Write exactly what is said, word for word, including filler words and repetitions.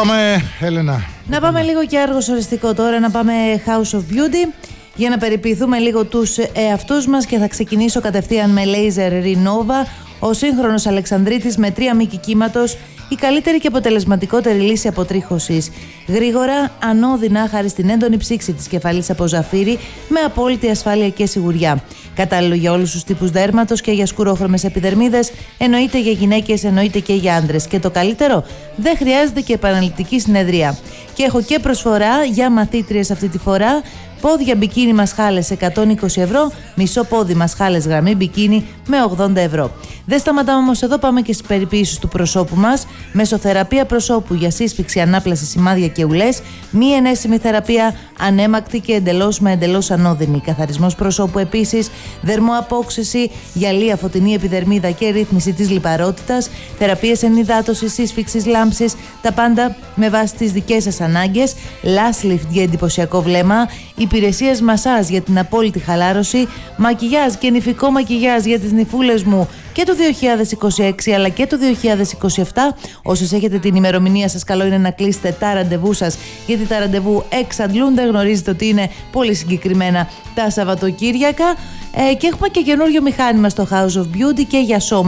πάμε, Έλενα? Να πάμε λίγο και άργος οριστικό τώρα, να πάμε House of Beauty για να περιποιηθούμε λίγο τους εαυτούς μας και θα ξεκινήσω κατευθείαν με Laser Renova, ο σύγχρονος Αλεξανδρίτης με τρία μήκη κύματος, η καλύτερη και αποτελεσματικότερη λύση αποτρίχωσης. Γρήγορα, ανώδυνα, χάρη στην έντονη ψήξη της κεφαλής από ζαφύρι, με απόλυτη ασφάλεια και σιγουριά. Κατάλληλο για όλους τους τύπους δέρματος και για σκουρόχρωμες επιδερμίδες, εννοείται για γυναίκες, εννοείται και για άντρες. Και το καλύτερο, δεν χρειάζεται και επαναληπτική συνεδρία. Και έχω και προσφορά για μαθήτριες αυτή τη φορά. Πόδια μπικίνι μασχάλες εκατόν είκοσι ευρώ, μισό πόδι μασχάλες γραμμή μπικίνι με ογδόντα ευρώ. Δεν σταματάμε όμως εδώ, πάμε και στις περιποίησεις του προσώπου μας. Μεσοθεραπεία προσώπου για σύσφυξη, ανάπλαση, σημάδια και ουλές. Μη ενέσιμη θεραπεία, ανέμακτη και εντελώς με εντελώς ανώδυνη. Καθαρισμός προσώπου επίσης, δερμοαπόξεση, γυαλία, φωτεινή επιδερμίδα και ρύθμιση της λιπαρότητας. Θεραπείες ενυδάτωσης, σύσφυξης, λάμψης, τα πάντα με βάση τις δικές σας ανάγκες. Lash lift για εντυπωσιακό βλέμμα. Υπηρεσίες μασάζ για την απόλυτη χαλάρωση, μακιγιάζ και νηφικό μακιγιάζ για τις νηφούλες μου και το δύο χιλιάδες είκοσι έξι αλλά και το δύο χιλιάδες είκοσι επτά. Όσες έχετε την ημερομηνία σας, καλό είναι να κλείσετε τα ραντεβού σας, γιατί τα ραντεβού εξαντλούνται. Γνωρίζετε ότι είναι πολύ συγκεκριμένα τα Σαββατοκύριακα. Ε, και έχουμε και καινούριο μηχάνημα στο House of Beauty και για σώμα